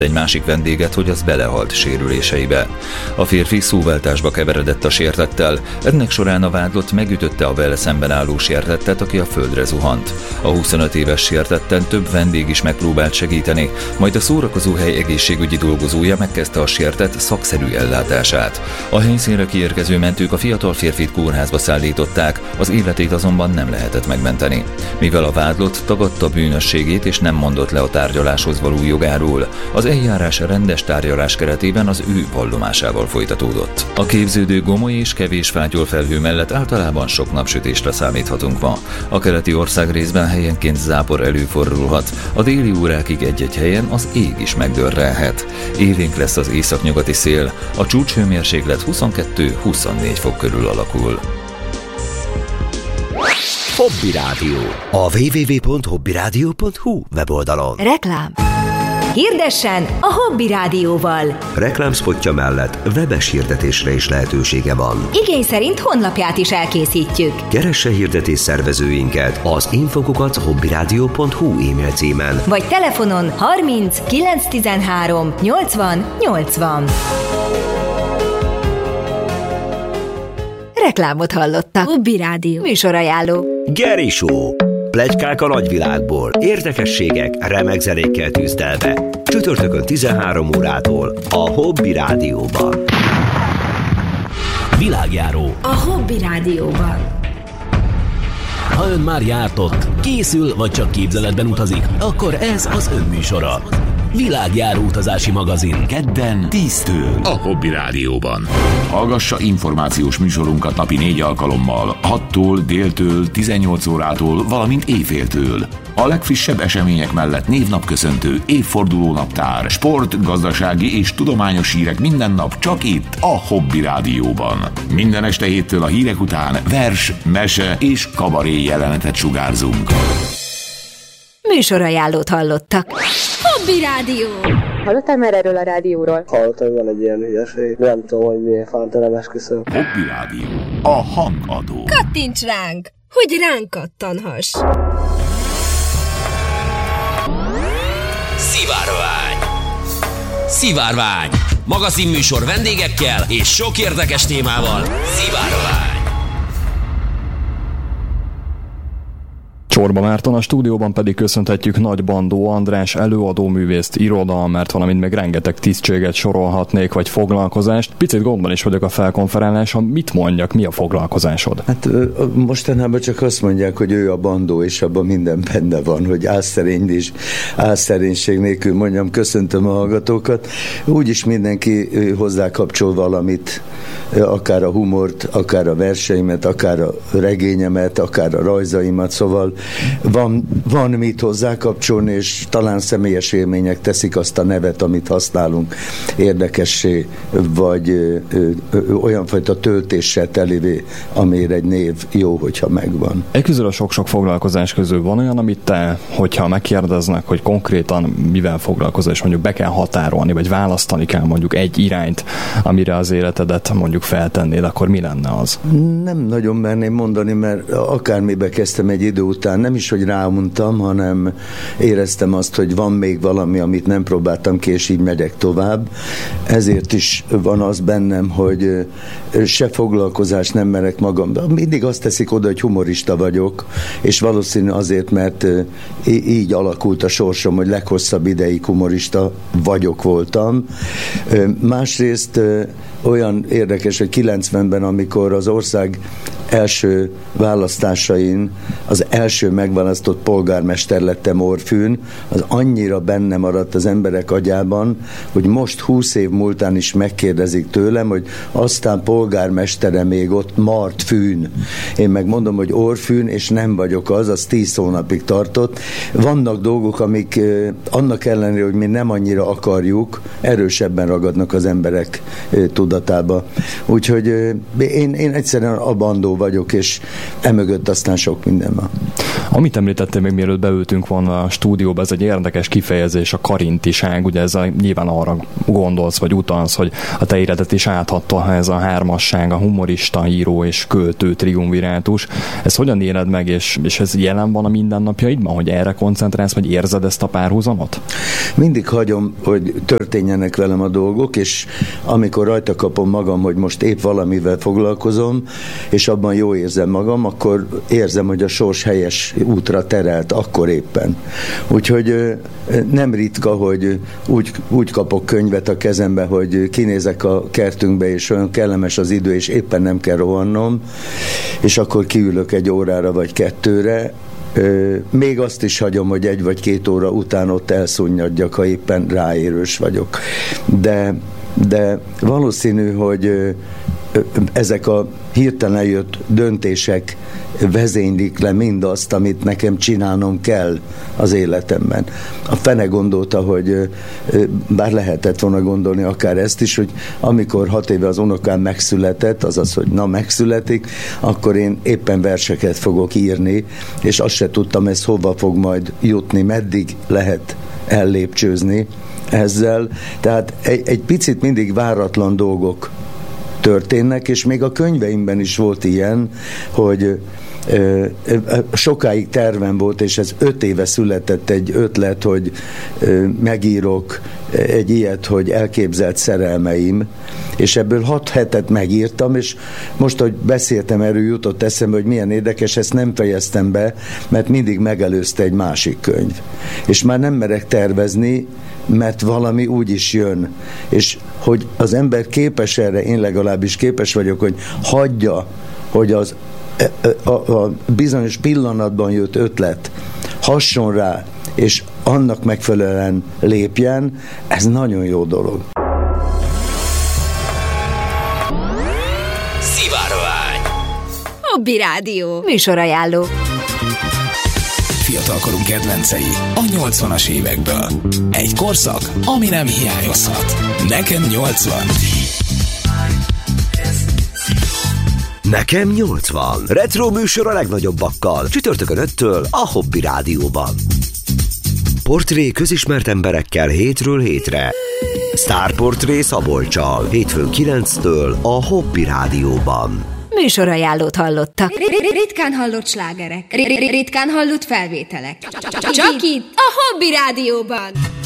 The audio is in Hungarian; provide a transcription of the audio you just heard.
egy másik vendéget, hogy az belehalt sérüléseibe. A férfi szóváltásba keveredett a sértettel, ennek során a vádlott megütötte a vele szemben álló sértettet, aki a földre zuhant. A 25 éves sértetten több vendég is megpróbált segíteni, majd a szórakozóhely egészségügyi dolgozója megkezdte a sértett szakszerű ellátását. A helyszínre kiérkező mentők a fiatal férfit kórházba szállították, az életét azonban nem lehetett megmenteni. Mivel a vádlott tagadta bűnösségét és nem mondott le a tárgyaláshoz való jogáról, az eljárás rendes tárgyalás keretében az ő vallomásával folytatódott. A képződő gomoly és kevés fátyolfelhő mellett általában sok napsütésre számíthatunk ma. A keleti országrészben helyenként zápor előfordulhat, a déli órákig egy-egy helyen az ég is megdörrelhet. Élénk lesz az északnyugati szél, a csúcshőmérséklet 22-24 fok körül alakul. Hobby Rádió. A www.hobbyradio.hu weboldalon. Reklám. Hirdessen a Hobby Rádióval. Reklámszpotja mellett webes hirdetésre is lehetősége van. Igény szerint honlapját is elkészítjük. Keresse hirdetés szervezőinket az info@hobbyradio.hu e-mail címen. Vagy telefonon 30 913 80 80. Reklámot hallottak. Hobby Rádió. Műsorajánló. Geri Show. Pletykák a nagyvilágból, érdekességek, remek zenékkel tűzdelve. Csütörtökön 13 órától a Hobby Rádióban. Világjáró. A Hobby Rádióban. Ha ön már járt ott, készül vagy csak képzeletben utazik, akkor ez az ön műsora. Világjáró utazási magazin. Kedden 10-től a Hobby Rádióban. Hallgassa információs műsorunkat napi 4 alkalommal, 6-tól, déltől, 18 órától, valamint éjféltől. A legfrissebb események mellett névnapköszöntő, évfordulónaptár, sport, gazdasági és tudományos hírek minden nap csak itt a Hobby Rádióban. Minden este héttől a hírek után vers, mese és kabaré jelenetet sugárzunk. Műsorajánlót hallottak. Hobby Rádió. Hallottál már erről a rádióról? Hallottam, hogy van egy ilyen hülyeség. Nem tudom, hogy miért fánt, nem esküszöm. Hobby Rádió. A hangadó. Kattints ránk, hogy ránk kattanhass. Szivárvány. Szivárvány. Magazinműsor vendégekkel és sok érdekes témával. Szivárvány. Csorba Márton, a stúdióban pedig köszönhetjük Nagy Bandó András előadóművészt, irodalmát, valamint meg rengeteg tisztséget sorolhatnék, vagy foglalkozást. Picit gondban is vagyok a felkonferáláson. Mit mondjak, mi a foglalkozásod? Hát mostanában csak azt mondják, hogy ő a bandó, és abban minden benne van, hogy álszerénység nélkül mondjam, köszöntöm a hallgatókat. Úgyis mindenki hozzákapcsol valamit, akár a humort, akár a verseimet, akár a regényemet, akár a rajzaimat, szóval van mit hozzákapcsolni, és talán személyes élmények teszik azt a nevet, amit használunk érdekessé, vagy olyan fajta töltéssel telévé, amire egy név jó, hogyha megvan. Közül a sok-sok foglalkozás közül van olyan, amit te, hogyha megkérdeznek, hogy konkrétan mivel foglalkozol, és mondjuk be kell határolni, vagy választani kell mondjuk egy irányt, amire az életedet mondjuk feltennéd, akkor mi lenne az? Nem nagyon merném mondani, mert akármibe kezdtem egy idő után, nem is, hogy ráuntam, hanem éreztem azt, hogy van még valami, amit nem próbáltam ki, és így megyek tovább. Ezért is van az bennem, hogy se foglalkozást nem merek magam. Mindig azt teszik oda, hogy humorista vagyok, és valószínű azért, mert így alakult a sorsom, hogy leghosszabb ideig humorista voltam. Másrészt olyan érdekes, hogy 90-ben, amikor az ország első választásain az első megválasztott polgármester lettem Orrfűn, az annyira benne maradt az emberek agyában, hogy most 20 év múltán is megkérdezik tőlem, hogy aztán polgármestere még ott Martfűn. Én megmondom, hogy Orrfűn, és nem vagyok az 10 hónapig tartott. Vannak dolgok, amik annak ellenére, hogy mi nem annyira akarjuk, erősebben ragadnak az emberek tudatába. Úgyhogy én egyszerűen a bandó vagyok, és emögött aztán sok minden van. Amit említettél még mielőtt beültünk volna a stúdióba, ez egy érdekes kifejezés, a karintiság, ugye ez nyilván arra gondolsz, vagy utalsz, hogy a te életet is áthatta, ha ez a hármasság, a humorista, író és költő triumvirátus. Ez hogyan éled meg, és ez jelen van a mindennapjaidban, hogy erre koncentrálsz, vagy érzed ezt a párhuzamot? Mindig hagyom, hogy történjenek velem a dolgok, és amikor rajta kapom magam, hogy most épp valamivel foglalkozom, és abban jó érzem magam, akkor érzem, hogy a sors helyes útra terelt, akkor éppen. Úgyhogy nem ritka, hogy úgy kapok könyvet a kezembe, hogy kinézek a kertünkbe, és olyan kellemes az idő, és éppen nem kell rohannom, és akkor kiülök egy órára vagy 2-re, még azt is hagyom, hogy 1 vagy 2 óra után ott elszunnyadjak, ha éppen ráérős vagyok. De valószínű, hogy ezek a hirtelen jött döntések vezénylik le mindazt, amit nekem csinálnom kell az életemben. A fene gondolta, hogy bár lehetett volna gondolni akár ezt is, hogy amikor 6 éve az unokám megszületett, azaz, hogy megszületik, akkor én éppen verseket fogok írni, és azt se tudtam, ez hova fog majd jutni, meddig lehet ellépcsőzni ezzel. Tehát egy picit mindig váratlan dolgok történnek, és még a könyveimben is volt ilyen, hogy sokáig tervem volt, és ez 5 éve született egy ötlet, hogy megírok egy ilyet, hogy elképzelt szerelmeim, és ebből 6 hetet megírtam, és most, hogy beszéltem erről, jutott eszembe, hogy milyen érdekes, ezt nem fejeztem be, mert mindig megelőzte egy másik könyv. És már nem merek tervezni, mert valami úgy is jön. És hogy az ember képes erre, én legalábbis képes vagyok, hogy hagyja, hogy az a bizonyos pillanatban jött ötlet hasson rá, és annak megfelelően lépjen, ez nagyon jó dolog. Szivárvány. Hobby Rádió. Műsorajánló. Fiatalkorunk kedvencei a 80-as évekből. Egy korszak, ami nem hiányozhat. Nekem 80. Nekem 80. Retro műsor a legnagyobbakkal. Csütörtökön 5-től a Hobby Rádióban. Portré közismert emberekkel hétről hétre. Sztárportré Szabolccsal. Hétfőn 9-től a Hobby Rádióban. Műsorajánlót hallottak. Ritkán hallott slágerek. Ritkán hallott felvételek. Csak itt a Hobby Rádióban.